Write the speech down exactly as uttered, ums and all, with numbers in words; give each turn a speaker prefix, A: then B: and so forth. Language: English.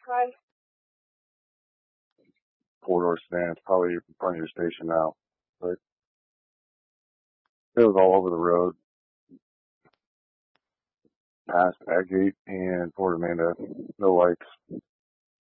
A: Hi.
B: Four-door sedan. It's probably in front of your station now. But it was all over the road, past that gate and Fort Amanda. No lights.